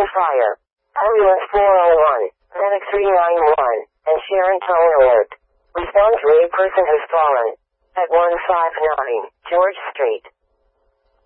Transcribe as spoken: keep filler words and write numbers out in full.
fire. Ambulance four oh one, Medic three nine one, and Sharon Tone alert. Respond to a person has fallen. At one five nine, George Street.